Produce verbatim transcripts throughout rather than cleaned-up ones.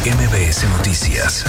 M B S Noticias.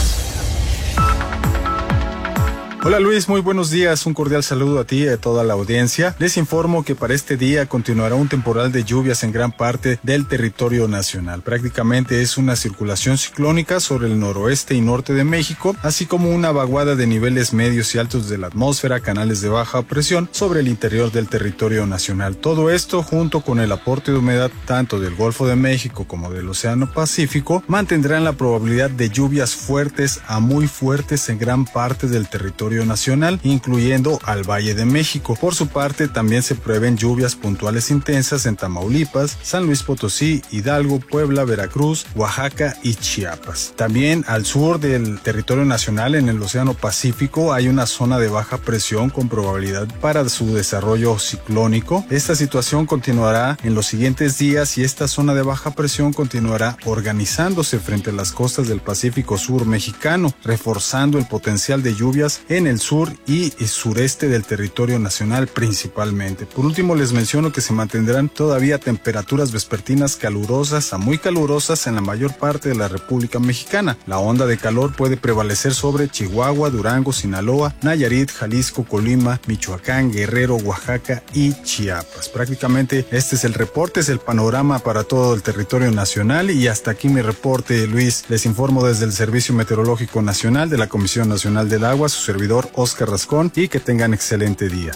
Hola Luis, muy buenos días, un cordial saludo a ti y a toda la audiencia. Les informo que para este día continuará un temporal de lluvias en gran parte del territorio nacional. Prácticamente es una circulación ciclónica sobre el noroeste y norte de México, así como una vaguada de niveles medios y altos de la atmósfera, canales de baja presión sobre el interior del territorio nacional. Todo esto, junto con el aporte de humedad tanto del Golfo de México como del Océano Pacífico, mantendrán la probabilidad de lluvias fuertes a muy fuertes en gran parte del territorio nacional, incluyendo al Valle de México. Por su parte, también se prevén lluvias puntuales intensas en Tamaulipas, San Luis Potosí, Hidalgo, Puebla, Veracruz, Oaxaca y Chiapas. También al sur del territorio nacional, en el Océano Pacífico, hay una zona de baja presión con probabilidad para su desarrollo ciclónico. Esta situación continuará en los siguientes días y esta zona de baja presión continuará organizándose frente a las costas del Pacífico Sur mexicano, reforzando el potencial de lluvias en el sur y sureste del territorio nacional principalmente. Por último, les menciono que se mantendrán todavía temperaturas vespertinas calurosas a muy calurosas en la mayor parte de la República Mexicana. La onda de calor puede prevalecer sobre Chihuahua, Durango, Sinaloa, Nayarit, Jalisco, Colima, Michoacán, Guerrero, Oaxaca y Chiapas. Prácticamente este es el reporte, es el panorama para todo el territorio nacional y hasta aquí mi reporte, Luis. Les informo desde el Servicio Meteorológico Nacional de la Comisión Nacional del Agua, su servidor Oscar Rascón, y que tengan excelente día.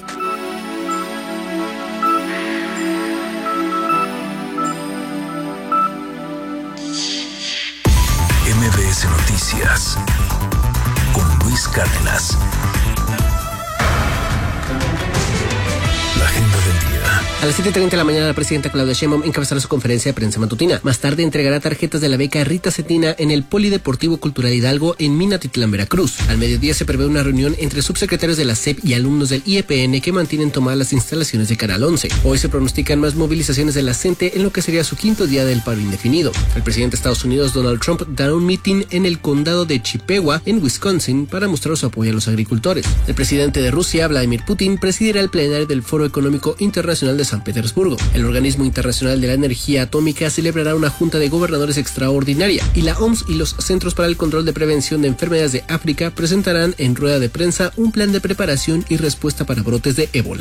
M B S Noticias con Luis Cárdenas. La agenda del día. A las siete treinta de la mañana, la presidenta Claudia Sheinbaum encabezará su conferencia de prensa matutina. Más tarde entregará tarjetas de la beca Rita Cetina en el Polideportivo Cultural Hidalgo en Minatitlán, Veracruz. Al mediodía se prevé una reunión entre subsecretarios de la S E P y alumnos del I E P N que mantienen tomadas las instalaciones de Canal once. Hoy se pronostican más movilizaciones de la CENTE en lo que sería su quinto día del paro indefinido. El presidente de Estados Unidos, Donald Trump, dará un mitin en el condado de Chippewa, en Wisconsin, para mostrar su apoyo a los agricultores. El presidente de Rusia, Vladimir Putin, presidirá el plenario del Foro Económico Internacional de San Petersburgo. El Organismo Internacional de la Energía Atómica celebrará una junta de gobernadores extraordinaria y la O M S y los Centros para el Control de Prevención de Enfermedades de África presentarán en rueda de prensa un plan de preparación y respuesta para brotes de ébola.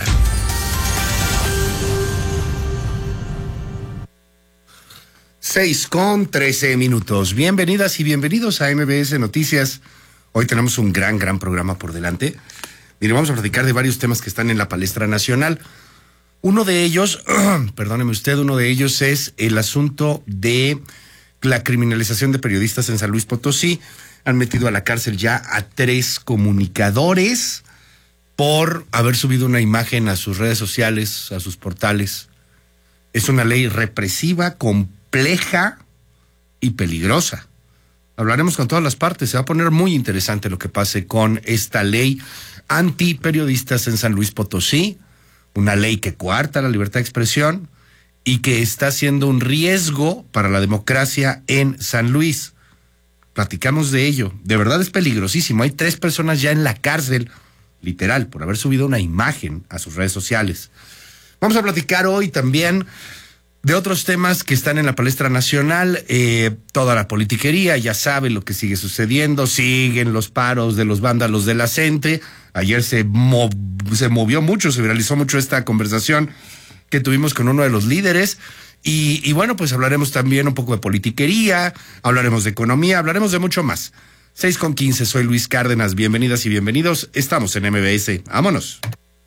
seis con trece minutos. Bienvenidas y bienvenidos a M B S Noticias. Hoy tenemos un gran, gran programa por delante. Mire, vamos a platicar de varios temas que están en la palestra nacional. Uno de ellos, perdóneme usted, uno de ellos es el asunto de la criminalización de periodistas en San Luis Potosí. Han metido a la cárcel ya a tres comunicadores por haber subido una imagen a sus redes sociales, a sus portales. Es una ley represiva, compleja y peligrosa. Hablaremos con todas las partes. Se va a poner muy interesante lo que pase con esta ley antiperiodistas en San Luis Potosí. Una ley que coarta la libertad de expresión y que está siendo un riesgo para la democracia en San Luis. Platicamos de ello. De verdad es peligrosísimo. Hay tres personas ya en la cárcel, literal, por haber subido una imagen a sus redes sociales. Vamos a platicar hoy también de otros temas que están en la palestra nacional. Eh, toda la politiquería, ya sabe lo que sigue sucediendo. Siguen los paros de los vándalos de la CENTE. Ayer se, mov, se movió mucho, se viralizó mucho esta conversación que tuvimos con uno de los líderes. Y, y bueno, pues hablaremos también un poco de politiquería, hablaremos de economía, hablaremos de mucho más. seis con quince, soy Luis Cárdenas. Bienvenidas y bienvenidos. Estamos en M B S. ¡Vámonos!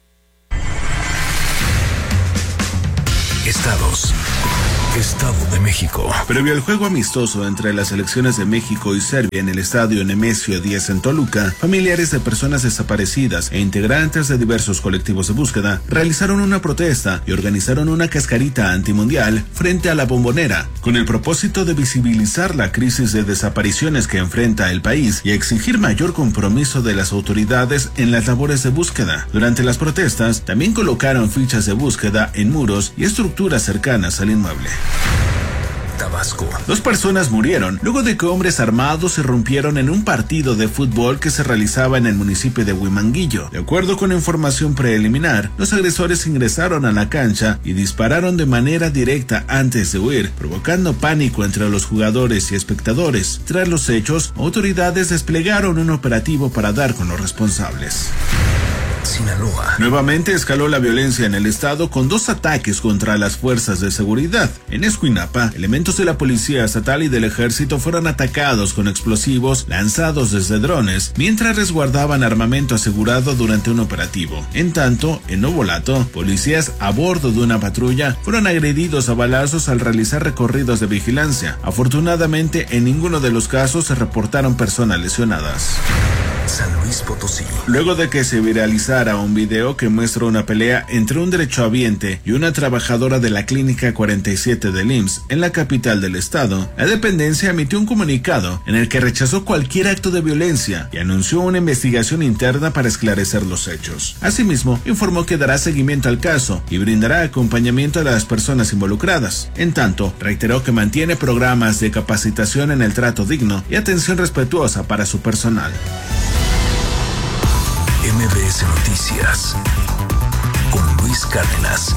Estados. Estado de México. Previo al juego amistoso entre las selecciones de México y Serbia en el estadio Nemesio diez en Toluca, familiares de personas desaparecidas e integrantes de diversos colectivos de búsqueda realizaron una protesta y organizaron una cascarita antimundial frente a la Bombonera, con el propósito de visibilizar la crisis de desapariciones que enfrenta el país y exigir mayor compromiso de las autoridades en las labores de búsqueda. Durante las protestas, también colocaron fichas de búsqueda en muros y estructuras cercanas al inmueble. Tabasco. Dos personas murieron luego de que hombres armados irrumpieron en un partido de fútbol que se realizaba en el municipio de Huimanguillo. De acuerdo con información preliminar, los agresores ingresaron a la cancha y dispararon de manera directa antes de huir, provocando pánico entre los jugadores y espectadores. Tras los hechos, autoridades desplegaron un operativo para dar con los responsables. Sinaloa. Nuevamente escaló la violencia en el estado con dos ataques contra las fuerzas de seguridad. En Escuinapa, elementos de la policía estatal y del ejército fueron atacados con explosivos lanzados desde drones, mientras resguardaban armamento asegurado durante un operativo. En tanto, en Nobolato, policías a bordo de una patrulla fueron agredidos a balazos al realizar recorridos de vigilancia. Afortunadamente, en ninguno de los casos se reportaron personas lesionadas. San Luis Potosí. Luego de que se viralizara un video que muestra una pelea entre un derechohabiente y una trabajadora de la Clínica cuarenta y siete del I M S S en la capital del estado, la dependencia emitió un comunicado en el que rechazó cualquier acto de violencia y anunció una investigación interna para esclarecer los hechos. Asimismo, informó que dará seguimiento al caso y brindará acompañamiento a las personas involucradas. En tanto, reiteró que mantiene programas de capacitación en el trato digno y atención respetuosa para su personal. M B S Noticias con Luis Cárdenas.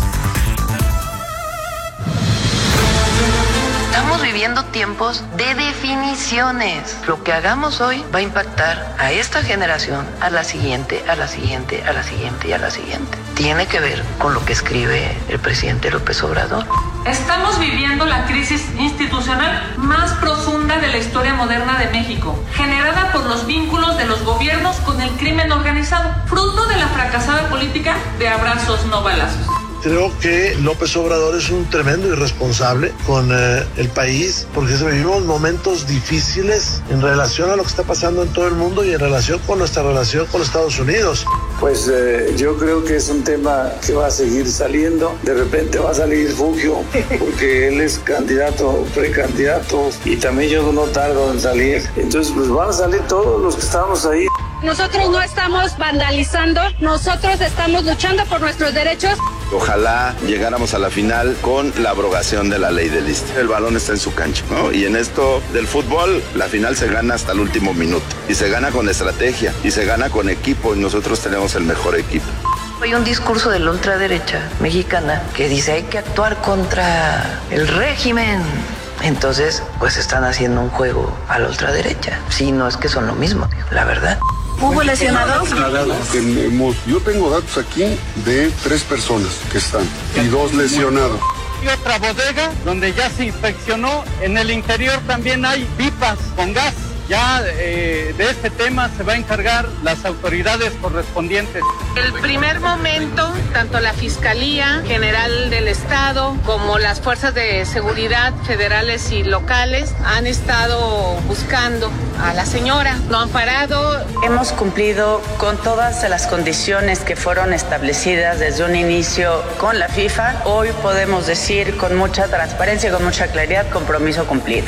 Estamos viviendo tiempos de definiciones. Lo que hagamos hoy va a impactar a esta generación, a la siguiente, a la siguiente, a la siguiente y a la siguiente. Tiene que ver con lo que escribe el presidente López Obrador. Estamos viviendo la crisis institucional más profunda de la historia moderna de México, generada por los vínculos de los gobiernos con el crimen organizado, fruto de la fracasada política de abrazos no balazos. Creo que López Obrador es un tremendo irresponsable con eh, el país, porque vivimos momentos difíciles en relación a lo que está pasando en todo el mundo y en relación con nuestra relación con Estados Unidos. Pues eh, yo creo que es un tema que va a seguir saliendo. De repente va a salir Fugio, porque él es candidato, precandidato, y también yo no tardo en salir. Entonces, pues van a salir todos los que estamos ahí. Nosotros no estamos vandalizando, nosotros estamos luchando por nuestros derechos. Ojalá llegáramos a la final con la abrogación de la ley del liste. El balón está en su cancha, ¿no? Y en esto del fútbol, la final se gana hasta el último minuto. Y se gana con estrategia, y se gana con equipo, y nosotros tenemos el mejor equipo. Hay un discurso de la ultraderecha mexicana que dice hay que actuar contra el régimen. Entonces, pues están haciendo un juego a la ultraderecha. Sí, no es que son lo mismo, la verdad. ¿Hubo lesionados? Tenemos, yo tengo datos aquí de tres personas que están y dos lesionados. Y otra bodega donde ya se inspeccionó. En el interior también hay pipas con gas. Ya eh, de este tema se va a encargar las autoridades correspondientes. El primer momento, tanto la Fiscalía General del Estado como las fuerzas de seguridad federales y locales han estado buscando a la señora. No han parado. Hemos cumplido con todas las condiciones que fueron establecidas desde un inicio con la FIFA. Hoy podemos decir con mucha transparencia y con mucha claridad, compromiso cumplido.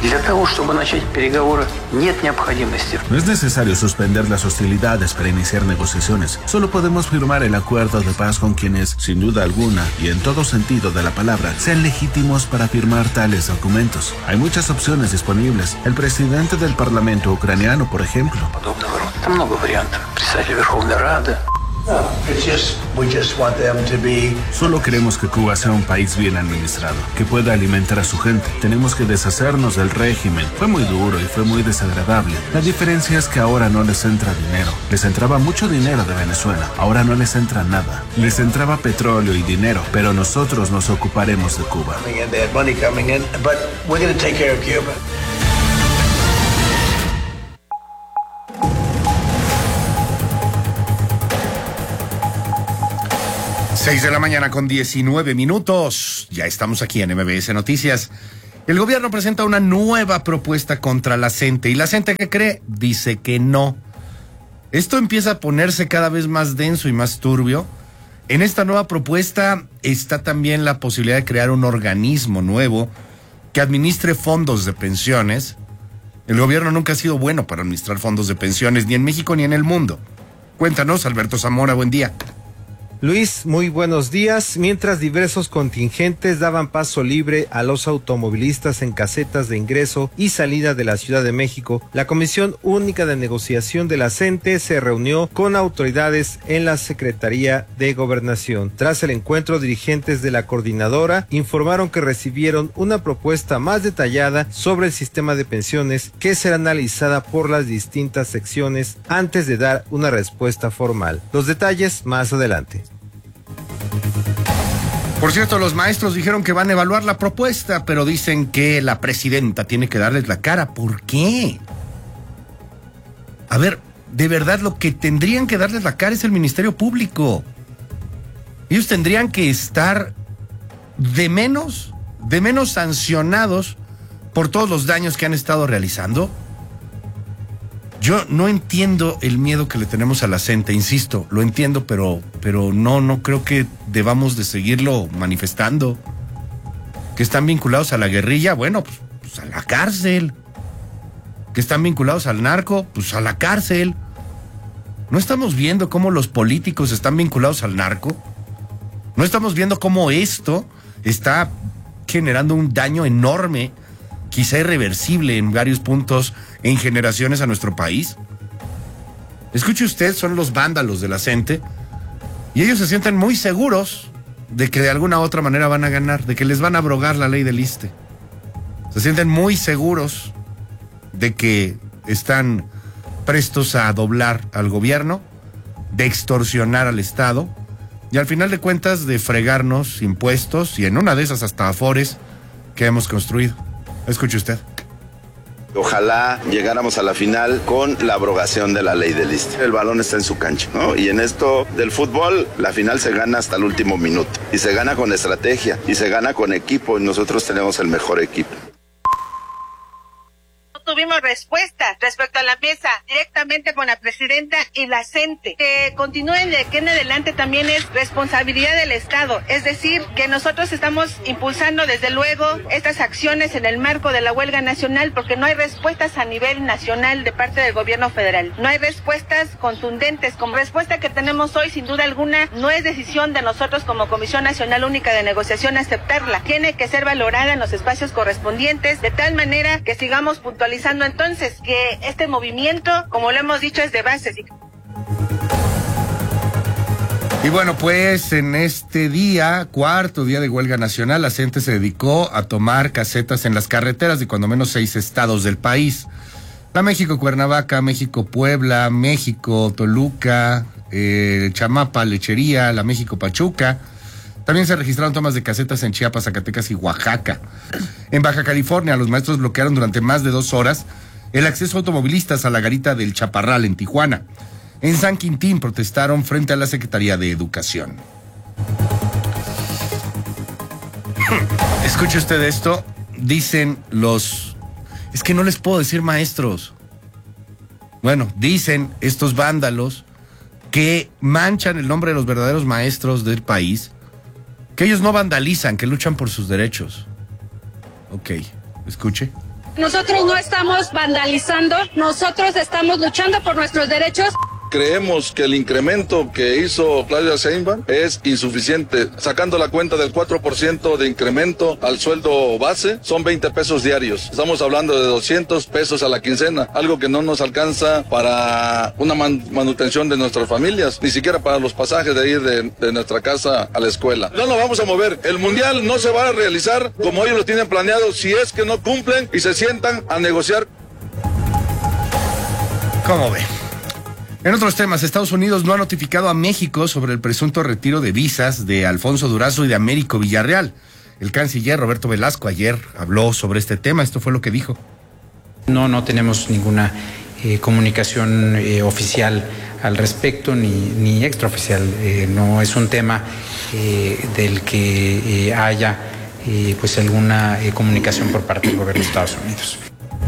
No es necesario suspender las hostilidades para iniciar negociaciones. Solo podemos firmar el acuerdo de paz con quienes, sin duda alguna, y en todo sentido de la palabra, sean legítimos para firmar tales documentos. Hay muchas opciones disponibles. El presidente del Parlamento ucraniano, por ejemplo. Solo queremos que Cuba sea un país bien administrado, que pueda alimentar a su gente. Tenemos que deshacernos del régimen. Fue muy duro y fue muy desagradable. La diferencia es que ahora no les entra dinero. Les entraba mucho dinero de Venezuela. Ahora no les entra nada. Les entraba petróleo y dinero, pero nosotros nos ocuparemos de Cuba. seis de la mañana con diecinueve minutos. Ya estamos aquí en M B S Noticias. El gobierno presenta una nueva propuesta contra la CENTE. ¿Y la CENTE qué cree? Dice que no. Esto empieza a ponerse cada vez más denso y más turbio. En esta nueva propuesta está también la posibilidad de crear un organismo nuevo que administre fondos de pensiones. El gobierno nunca ha sido bueno para administrar fondos de pensiones, ni en México ni en el mundo. Cuéntanos, Alberto Zamora, buen día. Luis, muy buenos días. Mientras diversos contingentes daban paso libre a los automovilistas en casetas de ingreso y salida de la Ciudad de México, la Comisión Única de Negociación de la C E N T E se reunió con autoridades en la Secretaría de Gobernación. Tras el encuentro, dirigentes de la coordinadora informaron que recibieron una propuesta más detallada sobre el sistema de pensiones que será analizada por las distintas secciones antes de dar una respuesta formal. Los detalles más adelante. Por cierto, los maestros dijeron que van a evaluar la propuesta, pero dicen que la presidenta tiene que darles la cara. ¿Por qué? A ver, de verdad lo que tendrían que darles la cara es el Ministerio Público. Ellos tendrían que estar de menos, de menos sancionados por todos los daños que han estado realizando. Yo no entiendo el miedo que le tenemos a la C E N T E, insisto, lo entiendo, pero, pero no, no creo que debamos de seguirlo manifestando. Que están vinculados a la guerrilla, bueno, pues, pues a la cárcel. Que están vinculados al narco, pues a la cárcel. ¿No estamos viendo cómo los políticos están vinculados al narco? ¿No estamos viendo cómo esto está generando un daño enorme, quizá irreversible en varios puntos, en generaciones a nuestro país? Escuche usted, son los vándalos de la C E N T E y ellos se sienten muy seguros de que de alguna u otra manera van a ganar, de que les van a abrogar la ley del ISSSTE. Se sienten muy seguros de que están prestos a doblar al gobierno, de extorsionar al Estado y al final de cuentas de fregarnos impuestos y en una de esas hasta afores que hemos construido. Escuche usted. Ojalá llegáramos a la final con la abrogación de la ley del ISSSTE. El balón está en su cancha, ¿no? Y en esto del fútbol, la final se gana hasta el último minuto. Y se gana con estrategia, y se gana con equipo, y nosotros tenemos el mejor equipo. Tuvimos respuesta respecto a la mesa directamente con la presidenta y la C E N T E. Que continúen de aquí en adelante también es responsabilidad del Estado, es decir, que nosotros estamos impulsando desde luego estas acciones en el marco de la huelga nacional porque no hay respuestas a nivel nacional de parte del gobierno federal, no hay respuestas contundentes. Como respuesta que tenemos hoy, sin duda alguna, no es decisión de nosotros como Comisión Nacional Única de Negociación aceptarla, tiene que ser valorada en los espacios correspondientes de tal manera que sigamos puntualizando entonces que este movimiento, como lo hemos dicho, es de bases. Y bueno, pues en este día, cuarto día de huelga nacional, la C E N T E se dedicó a tomar casetas en las carreteras de cuando menos seis estados del país. La México-Cuernavaca, México-Puebla, México-Toluca, eh, Chamapa, Lechería, la México-Pachuca. También se registraron tomas de casetas en Chiapas, Zacatecas y Oaxaca. En Baja California, los maestros bloquearon durante más de dos horas el acceso a automovilistas a la garita del Chaparral en Tijuana. En San Quintín protestaron frente a la Secretaría de Educación. Escuche usted esto, dicen los... Es que no les puedo decir maestros. Bueno, dicen estos vándalos que manchan el nombre de los verdaderos maestros del país, que ellos no vandalizan, que luchan por sus derechos. Ok, escuche. Nosotros no estamos vandalizando, nosotros estamos luchando por nuestros derechos. Creemos que el incremento que hizo Claudia Sheinbaum es insuficiente. Sacando la cuenta del cuatro por ciento de incremento al sueldo base, son veinte pesos diarios. Estamos hablando de doscientos pesos a la quincena, algo que no nos alcanza para una man manutención de nuestras familias, ni siquiera para los pasajes de ir de, de nuestra casa a la escuela. No nos vamos a mover. El mundial no se va a realizar como ellos lo tienen planeado si es que no cumplen y se sientan a negociar. ¿Cómo ve? En otros temas, Estados Unidos no ha notificado a México sobre el presunto retiro de visas de Alfonso Durazo y de Américo Villarreal. El canciller Roberto Velasco ayer habló sobre este tema. Esto fue lo que dijo. No, no tenemos ninguna eh, comunicación eh, oficial al respecto, ni, ni extraoficial. Eh, no es un tema eh, del que eh, haya eh, pues alguna eh, comunicación por parte del gobierno de Estados Unidos.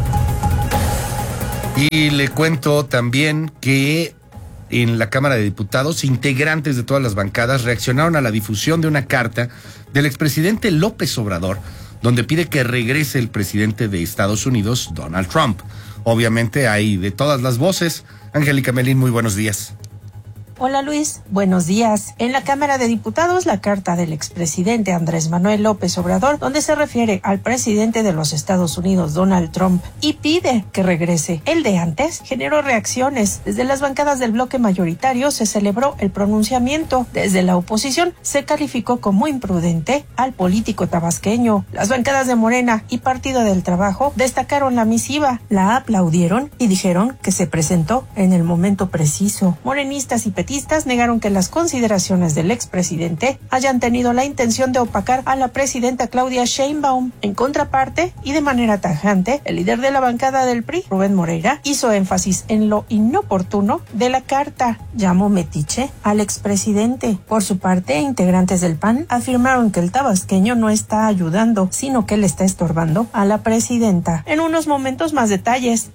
Y le cuento también que en la Cámara de Diputados, integrantes de todas las bancadas reaccionaron a la difusión de una carta del expresidente López Obrador, donde pide que regrese el presidente de Estados Unidos, Donald Trump. Obviamente hay de todas las voces. Angélica Melín, muy buenos días. Hola Luis, buenos días. En la Cámara de Diputados, la carta del expresidente Andrés Manuel López Obrador, donde se refiere al presidente de los Estados Unidos, Donald Trump, y pide que regrese el de antes, generó reacciones. Desde las bancadas del bloque mayoritario se celebró el pronunciamiento. Desde la oposición se calificó como imprudente al político tabasqueño. Las bancadas de Morena y Partido del Trabajo destacaron la misiva, la aplaudieron y dijeron que se presentó en el momento preciso. Morenistas y petistas negaron que las consideraciones del expresidente hayan tenido la intención de opacar a la presidenta Claudia Sheinbaum. En contraparte, y de manera tajante, el líder de la bancada del P R I, Rubén Moreira, hizo énfasis en lo inoportuno de la carta. Llamó metiche al expresidente. Por su parte, integrantes del P A N afirmaron que el tabasqueño no está ayudando, sino que le está estorbando a la presidenta. En unos momentos más detalles.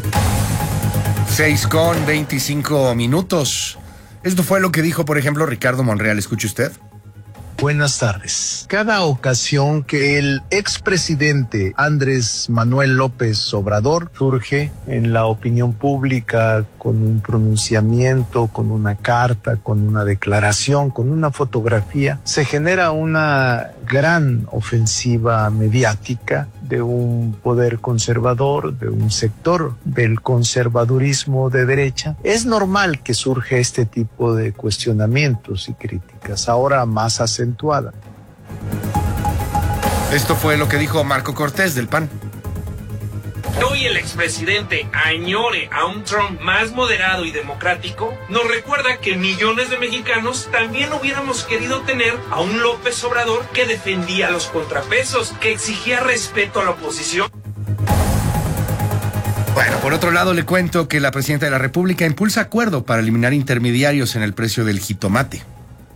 seis con veinticinco minutos. Esto fue lo que dijo, por ejemplo, Ricardo Monreal. ¿Escuche usted? Buenas tardes. Cada ocasión que el expresidente Andrés Manuel López Obrador surge en la opinión pública con un pronunciamiento, con una carta, con una declaración, con una fotografía, se genera una gran ofensiva mediática de un poder conservador, de un sector del conservadurismo de derecha. Es normal que surja este tipo de cuestionamientos y críticas, ahora más acentuada. Esto fue lo que dijo Marco Cortés del P A N. Hoy el expresidente añore a un Trump más moderado y democrático, nos recuerda que millones de mexicanos también hubiéramos querido tener a un López Obrador que defendía los contrapesos, que exigía respeto a la oposición. Bueno, por otro lado le cuento que la presidenta de la República impulsa acuerdo para eliminar intermediarios en el precio del jitomate.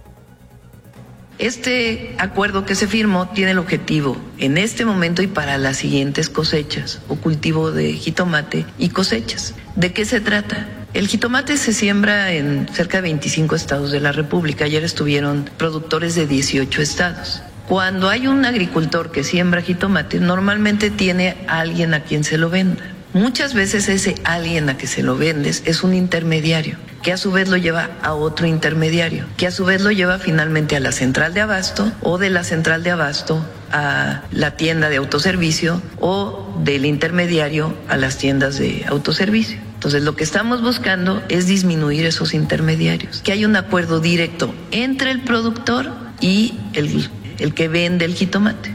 Este acuerdo que se firmó tiene el objetivo, en este momento y para las siguientes cosechas, o cultivo de jitomate y cosechas. ¿De qué se trata? El jitomate se siembra en cerca de veinticinco estados de la República. Ayer estuvieron productores de dieciocho estados. Cuando hay un agricultor que siembra jitomate, normalmente tiene a alguien a quien se lo venda. Muchas veces ese alguien a que se lo vendes es un intermediario, que a su vez lo lleva a otro intermediario, que a su vez lo lleva finalmente a la central de abasto, o de la central de abasto a la tienda de autoservicio, o del intermediario a las tiendas de autoservicio. Entonces lo que estamos buscando es disminuir esos intermediarios, que haya un acuerdo directo entre el productor y el, el que vende el jitomate.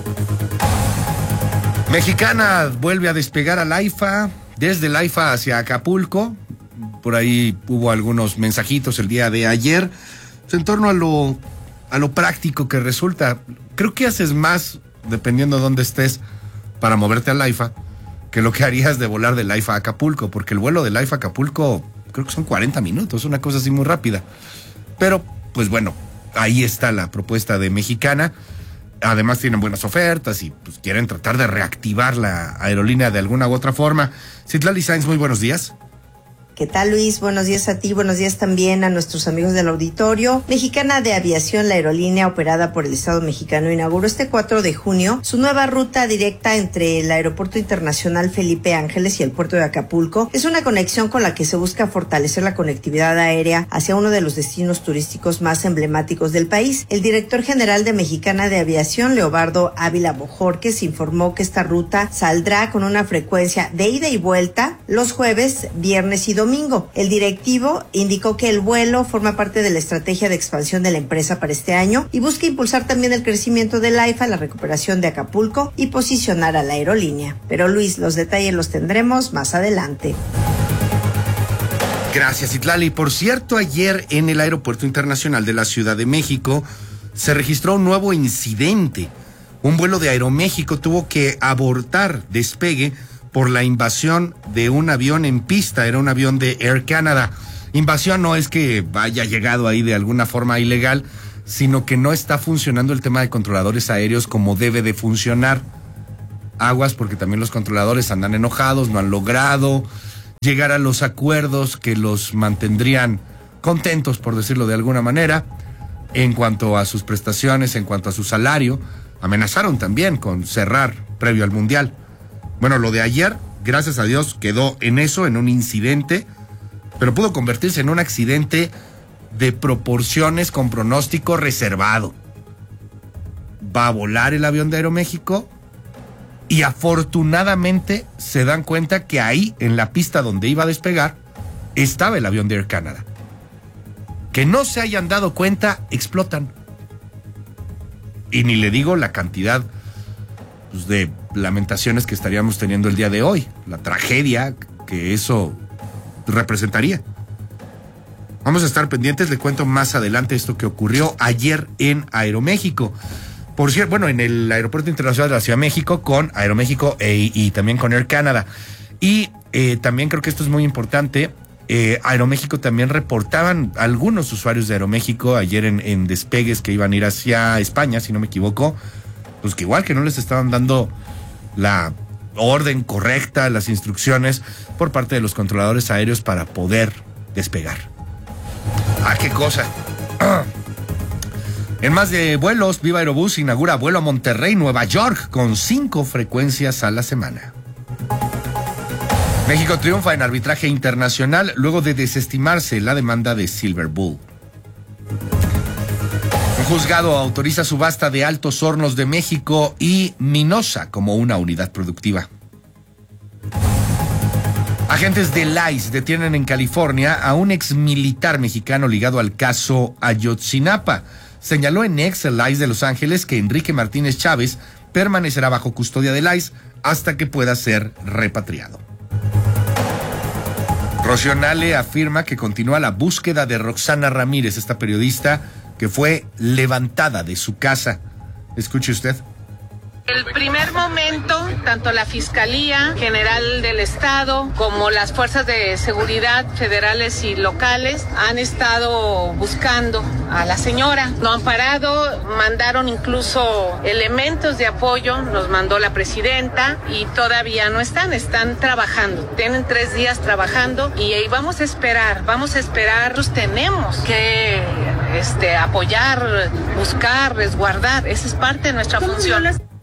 Mexicana vuelve a despegar al AIFA, desde el AIFA hacia Acapulco. Por ahí hubo algunos mensajitos el día de ayer en torno a lo, a lo práctico que resulta. Creo que haces más, dependiendo de dónde estés, para moverte al AIFA, que lo que harías de volar del AIFA a Acapulco, porque el vuelo del AIFA a Acapulco creo que son cuarenta minutos, una cosa así muy rápida. Pero, pues bueno, ahí está la propuesta de Mexicana. Además tienen buenas ofertas y pues quieren tratar de reactivar la aerolínea de alguna u otra forma. Citlali Sainz, muy buenos días. ¿Qué tal, Luis? Buenos días a ti, buenos días también a nuestros amigos del auditorio. Mexicana de Aviación, la aerolínea operada por el Estado mexicano, inauguró este cuatro de junio su nueva ruta directa entre el Aeropuerto Internacional Felipe Ángeles y el puerto de Acapulco. Es una conexión con la que se busca fortalecer la conectividad aérea hacia uno de los destinos turísticos más emblemáticos del país. El director general de Mexicana de Aviación, Leobardo Ávila Bojorquez, informó que esta ruta saldrá con una frecuencia de ida y vuelta los jueves, viernes y domingo. Domingo. El directivo indicó que el vuelo forma parte de la estrategia de expansión de la empresa para este año y busca impulsar también el crecimiento del AIFA, la recuperación de Acapulco y posicionar a la aerolínea. Pero Luis, los detalles los tendremos más adelante. Gracias, Citlali. Por cierto, ayer en el Aeropuerto Internacional de la Ciudad de México se registró un nuevo incidente. Un vuelo de Aeroméxico tuvo que abortar despegue por la invasión de un avión en pista. Era un avión de Air Canada. Invasión no es que haya llegado ahí de alguna forma ilegal, sino que no está funcionando el tema de controladores aéreos como debe de funcionar. Aguas, porque también los controladores andan enojados, no han logrado llegar a los acuerdos que los mantendrían contentos, por decirlo de alguna manera, en cuanto a sus prestaciones, en cuanto a su salario. Amenazaron también con cerrar previo al Mundial. Bueno, lo de ayer, gracias a Dios, quedó en eso, en un incidente, pero pudo convertirse en un accidente de proporciones con pronóstico reservado. Va a volar el avión de Aeroméxico y afortunadamente se dan cuenta que ahí, en la pista donde iba a despegar, estaba el avión de Air Canada. Que no se hayan dado cuenta, explotan. Y ni le digo la cantidad pues, de lamentaciones que estaríamos teniendo el día de hoy, la tragedia que eso representaría. Vamos a estar pendientes, le cuento más adelante esto que ocurrió ayer en Aeroméxico. Por cierto, bueno, en el Aeropuerto Internacional de la Ciudad de México con Aeroméxico e, y también con Air Canada. Y eh, también creo que esto es muy importante. Eh, Aeroméxico también reportaban algunos usuarios de Aeroméxico ayer en, en despegues que iban a ir hacia España, si no me equivoco, pues que igual que no les estaban dando la orden correcta, las instrucciones por parte de los controladores aéreos para poder despegar. Ah, qué cosa. En más de vuelos, Viva Aerobús inaugura vuelo a Monterrey, Nueva York, con cinco frecuencias a la semana. México triunfa en arbitraje internacional luego de desestimarse la demanda de Silver Bull. Un juzgado autoriza subasta de Altos Hornos de México y Minosa como una unidad productiva. Agentes del I C E detienen en California a un ex militar mexicano ligado al caso Ayotzinapa. Señaló en ex el I C E de Los Ángeles que Enrique Martínez Chávez permanecerá bajo custodia del I C E hasta que pueda ser repatriado. Rocío Nale afirma que continúa la búsqueda de Roxana Ramírez, esta periodista que fue levantada de su casa. Escuche usted. El primer momento, tanto la Fiscalía General del Estado como las fuerzas de seguridad federales y locales han estado buscando a la señora. No han parado, mandaron incluso elementos de apoyo, nos mandó la presidenta y todavía no están, están trabajando. Tienen tres días trabajando y ahí vamos a esperar, vamos a esperar. Nosotros tenemos que este, apoyar, buscar, resguardar. Esa es parte de nuestra función.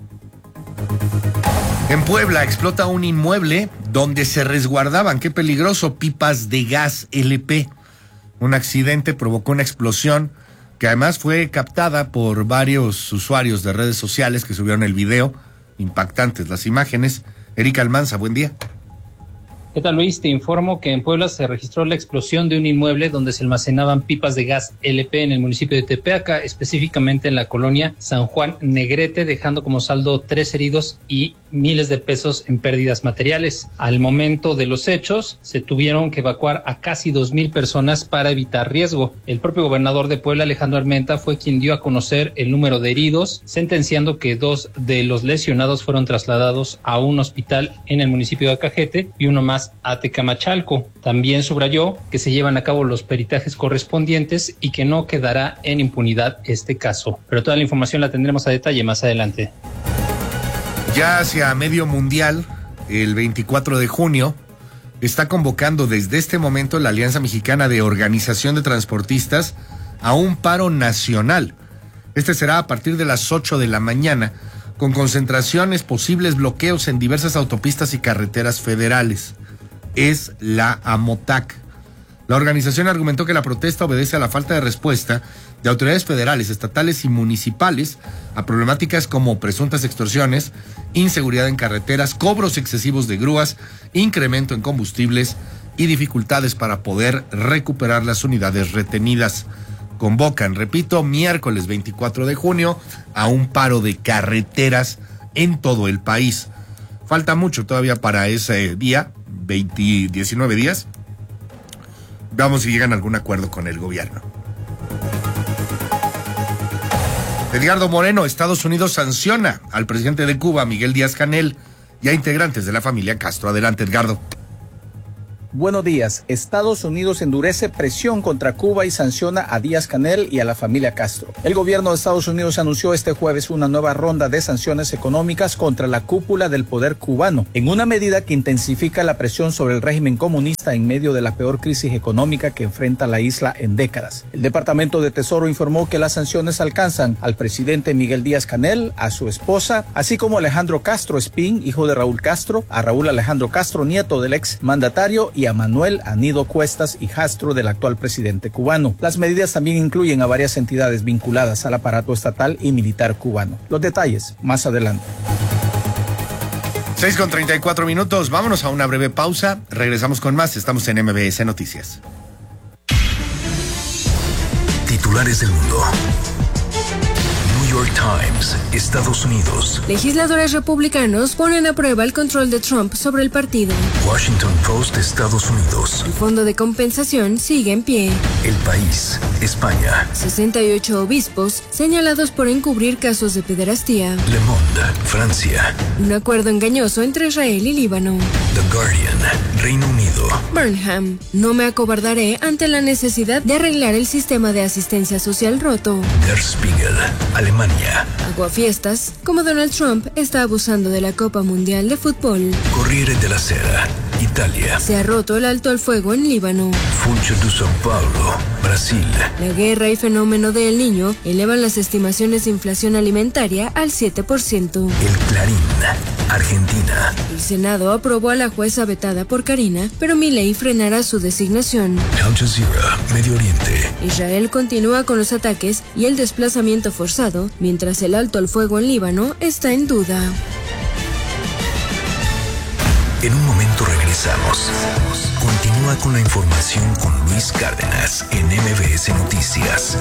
En Puebla explota un inmueble donde se resguardaban, qué peligroso, pipas de gas L P. Un accidente provocó una explosión que además fue captada por varios usuarios de redes sociales que subieron el video. Impactantes las imágenes. Erika Almanza, buen día. ¿Qué tal, Luis? Te informo que en Puebla se registró la explosión de un inmueble donde se almacenaban pipas de gas L P en el municipio de Tepeaca, específicamente en la colonia San Juan Negrete, dejando como saldo tres heridos y miles de pesos en pérdidas materiales. Al momento de los hechos, se tuvieron que evacuar a casi dos mil personas para evitar riesgo. El propio gobernador de Puebla, Alejandro Armenta, fue quien dio a conocer el número de heridos, sentenciando que dos de los lesionados fueron trasladados a un hospital en el municipio de Acajete y uno más a Tecamachalco. También subrayó que se llevan a cabo los peritajes correspondientes y que no quedará en impunidad este caso. Pero toda la información la tendremos a detalle más adelante. Ya hacia medio mundial, el veinticuatro de junio, está convocando desde este momento la Alianza Mexicana de Organización de Transportistas a un paro nacional. Este será a partir de las ocho de la mañana, con concentraciones, posibles bloqueos en diversas autopistas y carreteras federales. Es la AMOTAC. La organización argumentó que la protesta obedece a la falta de respuesta de autoridades federales, estatales y municipales a problemáticas como presuntas extorsiones, inseguridad en carreteras, cobros excesivos de grúas, incremento en combustibles y dificultades para poder recuperar las unidades retenidas. Convocan, repito, miércoles veinticuatro de junio a un paro de carreteras en todo el país. Falta mucho todavía para ese día, veinte, diecinueve días. Veamos si llegan a algún acuerdo con el gobierno. Edgardo Moreno, Estados Unidos sanciona al presidente de Cuba, Miguel Díaz-Canel, y a integrantes de la familia Castro. Adelante, Edgardo. Buenos días. Estados Unidos endurece presión contra Cuba y sanciona a Díaz-Canel y a la familia Castro. El gobierno de Estados Unidos anunció este jueves una nueva ronda de sanciones económicas contra la cúpula del poder cubano, en una medida que intensifica la presión sobre el régimen comunista en medio de la peor crisis económica que enfrenta la isla en décadas. El Departamento de Tesoro informó que las sanciones alcanzan al presidente Miguel Díaz-Canel, a su esposa, así como a Alejandro Castro Espín, hijo de Raúl Castro, a Raúl Alejandro Castro, nieto del ex mandatario, y y a Manuel Anido Cuestas, hijastro del actual presidente cubano. Las medidas también incluyen a varias entidades vinculadas al aparato estatal y militar cubano. Los detalles más adelante. seis con treinta y cuatro minutos, vámonos a una breve pausa, regresamos con más, estamos en M B S Noticias. Titulares del mundo. New York Times, Estados Unidos. Legisladores republicanos ponen a prueba el control de Trump sobre el partido. Washington Post, Estados Unidos. El fondo de compensación sigue en pie. El País, España. sesenta y ocho obispos señalados por encubrir casos de pederastía. Le Monde, Francia. Un acuerdo engañoso entre Israel y Líbano. The Guardian, Reino Unido. Burnham, no me acobardaré ante la necesidad de arreglar el sistema de asistencia social roto. Der Spiegel, Alemania. Aguafiestas, como Donald Trump está abusando de la Copa Mundial de Fútbol. Corriere della Sera, Italia. Se ha roto el alto al fuego en Líbano. Funcho de São Paulo, Brasil. La guerra y fenómeno de El Niño elevan las estimaciones de inflación alimentaria al siete por ciento. El Clarín, Argentina. El Senado aprobó a la jueza vetada por Karina, pero Milei frenará su designación. Al Jazeera, Medio Oriente. Israel continúa con los ataques y el desplazamiento forzado, mientras el alto al fuego en Líbano está en duda. En un momento regresamos. Continúa con la información con Luis Cárdenas en M B S Noticias.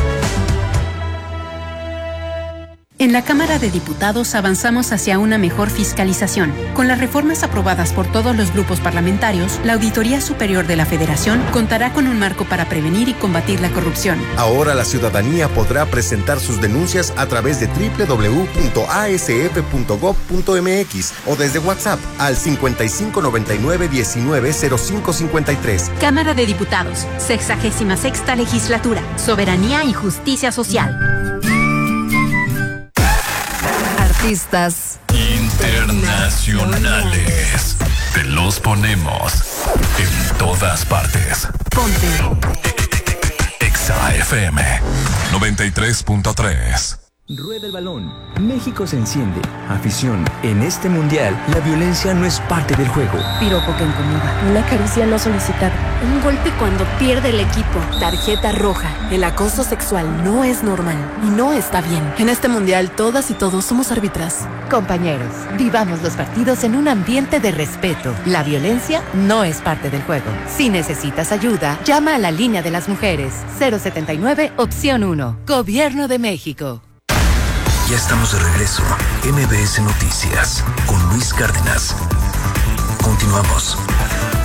En la Cámara de Diputados avanzamos hacia una mejor fiscalización. Con las reformas aprobadas por todos los grupos parlamentarios, la Auditoría Superior de la Federación contará con un marco para prevenir y combatir la corrupción. Ahora la ciudadanía podrá presentar sus denuncias a través de doble u doble u doble u punto a s f punto gob punto m x o desde WhatsApp al cincuenta y cinco noventa y nueve diecinueve cero cinco cincuenta y tres. Cámara de Diputados, sexagésima sexta legislatura, soberanía y justicia social. Artistas internacionales. Te los ponemos en todas partes. Ponte Exa F M noventa y tres punto tres. Rueda el balón. México se enciende. Afición. En este mundial, la violencia no es parte del juego. Piropo que incomoda. Una caricia no solicitada. Un golpe cuando pierde el equipo. Tarjeta roja. El acoso sexual no es normal y no está bien. En este mundial, todas y todos somos árbitras. Compañeros, vivamos los partidos en un ambiente de respeto. La violencia no es parte del juego. Si necesitas ayuda, llama a la línea de las mujeres. cero setenta y nueve, opción uno. Gobierno de México. Ya estamos de regreso. M B S Noticias con Luis Cárdenas. Continuamos.